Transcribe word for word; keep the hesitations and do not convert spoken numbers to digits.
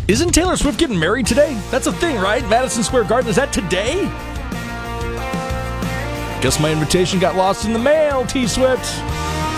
Isn't Taylor Swift getting married today? That's a thing, right? Madison Square Garden, is that today? Guess my invitation got lost in the mail, T-Swift.